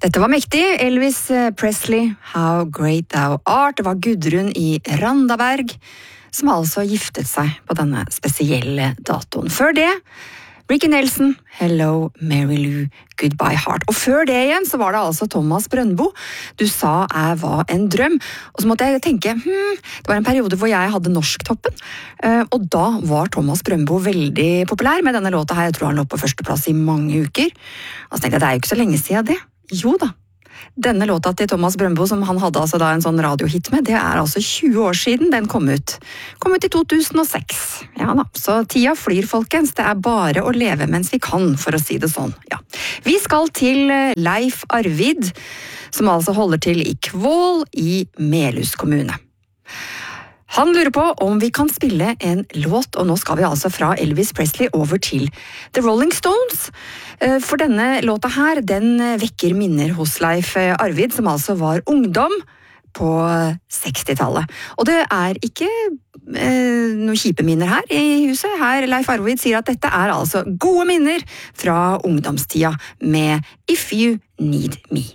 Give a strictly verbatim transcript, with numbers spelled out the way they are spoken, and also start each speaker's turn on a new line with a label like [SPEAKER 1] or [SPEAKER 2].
[SPEAKER 1] Dette var mektig. Elvis Presley, How Great Thou Art. Det var Gudrun i Randaberg, som altså giftet seg på denne spesielle datoen. Før det, Ricky Nelson, Hello Mary Lou, Goodbye Heart. Og før det igjen så var det altså Thomas Brøndbo. Du sa jeg var en drøm. Og så måtte jeg tenke, hmm, det var en periode hvor jeg hadde norsktoppen. Og da var Thomas Brøndbo veldig populær med denne låta her. Jeg tror han lå på førsteplass i mange uker. Og så tenkte jeg, det er jo ikke så lenge siden det. Jo da. Denne låta til Thomas Brøndbo, som han hadde altså da en sånn radiohit med, det er altså tjue år siden den kom ut. Kom ut i to tusen og seks. Ja da, så tida flyr, folkens. Det er bare å leve mens vi kan, for å si det sånn. Ja. Vi skal til Leif Arvid, som altså holder til i Kvål i Melhus kommune. Han lurer på om vi kan spille en låt, og nå skal vi altså fra Elvis Presley over til The Rolling Stones. For denne låta her, den vekker minner hos Leif Arvid, som altså var ungdom på sekstitallet. Og det er ikke eh, noen kjipe minner her i huset. Her Leif Arvid sier at dette er altså gode minner fra ungdomstida med If You Need Me.